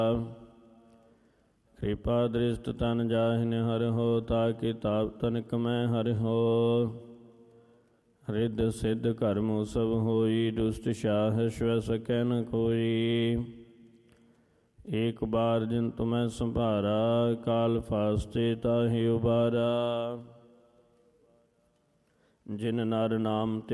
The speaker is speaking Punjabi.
ਕਿਰਪਾ ਦ੍ਰਿਸ਼ਟ ਤਨ ਜਾਹਿਨ ਹਰਿ ਹੋ, ਤਾਕਿ ਤਾਪ ਤਨਿਕ ਮੈਂ ਹਰਿ ਹੋ। ਰਿੱਧ ਸਿੱਧ ਕਰਮ ਸਭ ਹੋਈ, ਦੁਸ਼ਟ ਸ਼ਾਹ ਸ਼ਵ ਸਕੈ ਨ ਕੋਈ। ਏਕ ਬਾਰ ਜਿਨ ਤੁਮੈ ਸੰਭਾਰਾ, ਕਾਲ ਫਾਸਤੇ ਤਾਹਿ ਉਬਾਰਾ। ਜਿਨ ਨਰ ਨਾਮ